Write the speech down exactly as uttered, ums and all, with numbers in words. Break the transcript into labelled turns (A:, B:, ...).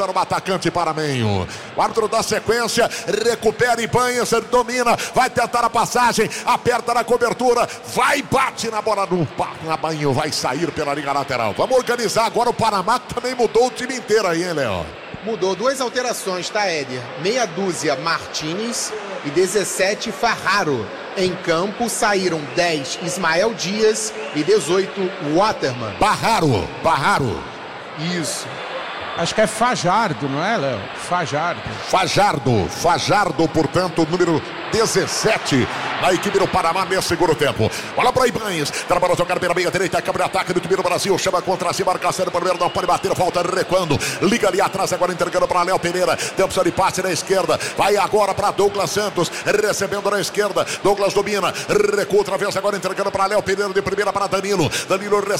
A: faltando um atacante para meio. O árbitro da sequência, recupera Ibanez, domina, vai tentar a passagem, aperta na cobertura, vai, bate na bola do Pabanho, vai sair pela linha lateral. Vamos organizar agora o Panamá, que também mudou o time inteiro aí, hein, Léo?
B: Mudou duas alterações, tá, Éder? Meia dúzia Martínez e dezessete Farraro. Em campo saíram dez Ismael Dias e dezoito Waterman.
A: Barraro, Barraro.
B: Isso.
C: Acho que é Fajardo, não é, Léo? Fajardo.
A: Fajardo, Fajardo, portanto, número dezessete na equipe do Panamá nesse segundo tempo. Bola para Ibanez, trabalhou tocar pela meia direita, câmera de ataque do time do Brasil, chama contra si, marcação do primeiro, não pode bater, volta recuando, liga ali atrás, agora entregando para Léo Pereira, tem opção de passe na esquerda, vai agora para Douglas Santos, recebendo na esquerda, Douglas domina, recua outra vez, agora entregando para Léo Pereira, de primeira para Danilo, Danilo recebe.